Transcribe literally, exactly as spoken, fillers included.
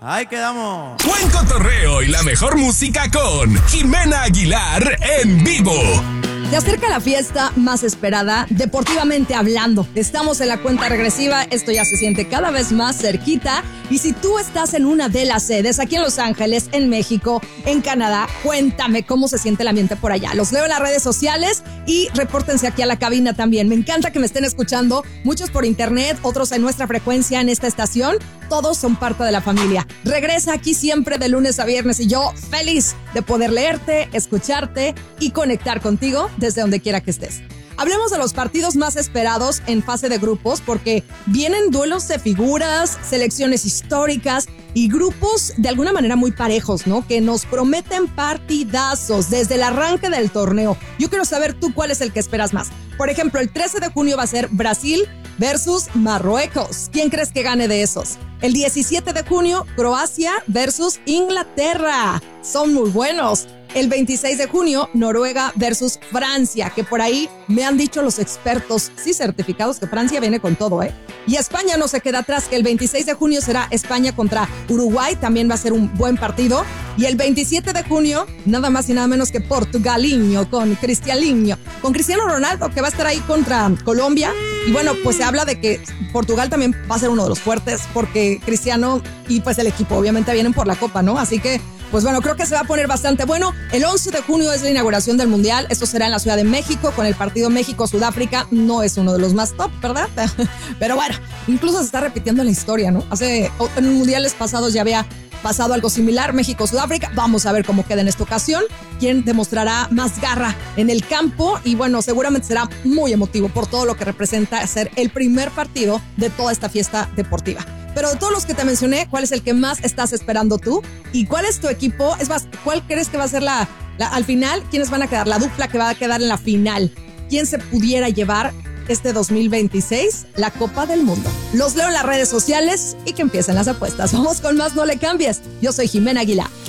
Ahí quedamos. Buen cotorreo y la mejor música con Jimena Aguilar en vivo. Se acerca la fiesta más esperada, deportivamente hablando. Estamos en la cuenta regresiva, esto ya se siente cada vez más cerquita. Y si tú estás en una de las sedes, aquí en Los Ángeles, en México, en Canadá, cuéntame cómo se siente el ambiente por allá. Los leo en las redes sociales y repórtense aquí a la cabina también. Me encanta que me estén escuchando, muchos por internet, otros en nuestra frecuencia en esta estación. Todos son parte de la familia. Regresa aquí siempre de lunes a viernes y yo feliz de poder leerte, escucharte y conectar contigo desde donde quiera que estés. Hablemos de los partidos más esperados en fase de grupos porque vienen duelos de figuras, selecciones históricas y grupos de alguna manera muy parejos, ¿no? Que nos prometen partidazos desde el arranque del torneo. Yo quiero saber tú cuál es el que esperas más. Por ejemplo, el trece de junio va a ser Brasil versus Marruecos. ¿Quién crees que gane de esos? El diecisiete de junio, Croacia versus Inglaterra. Son muy buenos. El veintiséis de junio, Noruega versus Francia, que por ahí me han dicho los expertos, sí certificados, que Francia viene con todo, ¿eh? Y España no se queda atrás, que el veintiséis de junio será España contra Uruguay, también va a ser un buen partido. Y el veintisiete de junio, nada más y nada menos que Portugaliño con Cristialiño, con Cristiano Ronaldo, que va a estar ahí contra Colombia. Y bueno, pues se habla de que Portugal también va a ser uno de los fuertes, porque Cristiano y pues el equipo obviamente vienen por la Copa, ¿no? Así que pues bueno, creo que se va a poner bastante bueno. El once de junio es la inauguración del Mundial. Esto será en la Ciudad de México con el partido México-Sudáfrica. No es uno de los más top, ¿verdad? Pero bueno, incluso se está repitiendo la historia, ¿no? Hace, en mundiales pasados ya había pasado algo similar, México-Sudáfrica. Vamos a ver cómo queda en esta ocasión. Quién demostrará más garra en el campo. Y bueno, seguramente será muy emotivo por todo lo que representa ser el primer partido de toda esta fiesta deportiva. Pero de todos los que te mencioné, ¿cuál es el que más estás esperando tú? ¿Y cuál es tu equipo? Es más, ¿cuál crees que va a ser la, la al final? ¿Quiénes van a quedar? La dupla que va a quedar en la final. ¿Quién se pudiera llevar este dos mil veintiséis la Copa del Mundo? Los leo en las redes sociales y que empiecen las apuestas. Vamos con más, no le cambies. Yo soy Jimena Aguilar.